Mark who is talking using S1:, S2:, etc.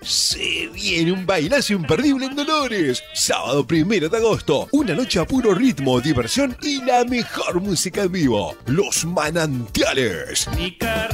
S1: Se viene un bailazo imperdible en Dolores. Sábado 1 de agosto. Una noche a puro ritmo, diversión y la mejor música en vivo. Los Manantiales.